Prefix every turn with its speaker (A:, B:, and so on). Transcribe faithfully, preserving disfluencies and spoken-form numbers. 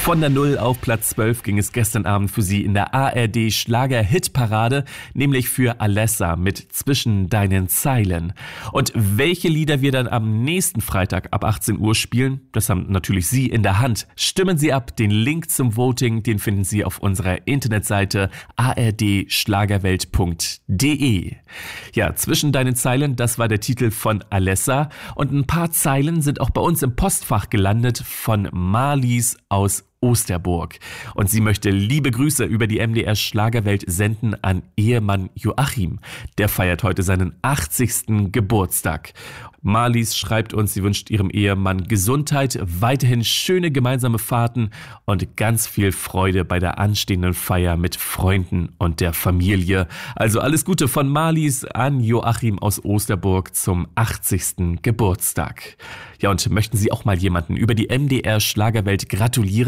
A: Von der Null auf Platz zwölf ging es gestern Abend für sie in der A R D Schlager-Hitparade, nämlich für Alessa mit Zwischen deinen Zeilen. Und welche Lieder wir dann am nächsten Freitag ab achtzehn Uhr spielen, das haben natürlich Sie in der Hand. Stimmen Sie ab, den Link zum Voting, den finden Sie auf unserer Internetseite a r d schlagerwelt punkt d e. Ja, Zwischen deinen Zeilen, das war der Titel von Alessa und ein paar Zeilen sind auch bei uns im Postfach gelandet von Marlies aus Osterburg. Und sie möchte liebe Grüße über die M D R Schlagerwelt senden an Ehemann Joachim. Der feiert heute seinen achtzigsten Geburtstag. Marlies schreibt uns, sie wünscht ihrem Ehemann Gesundheit, weiterhin schöne gemeinsame Fahrten und ganz viel Freude bei der anstehenden Feier mit Freunden und der Familie. Also alles Gute von Marlies an Joachim aus Osterburg zum achtzigsten Geburtstag. Ja, und möchten Sie auch mal jemanden über die M D R Schlagerwelt gratulieren?